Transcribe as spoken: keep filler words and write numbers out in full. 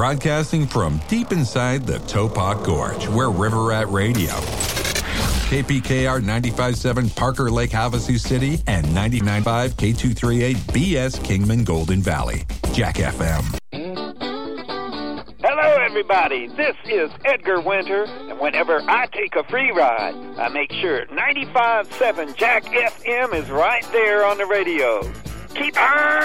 broadcasting from deep inside the Topok Gorge, where River Rat Radio, K P K R ninety-five point seven Parker Lake, Havasu City, and ninety-nine point five K two thirty-eight B S Kingman Golden Valley, Jack F M. Hello, everybody. This is Edgar Winter, and whenever I take a free ride, I make sure ninety-five point seven Jack F M is right there on the radio. Keep on